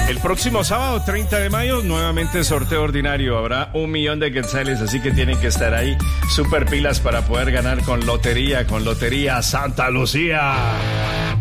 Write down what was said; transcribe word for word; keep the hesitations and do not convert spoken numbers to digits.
El próximo sábado, treinta de mayo, nuevamente sorteo ordinario. Habrá un millón de quetzales, así que tienen que estar ahí super pilas para poder ganar con lotería, con Lotería Santa Lucía.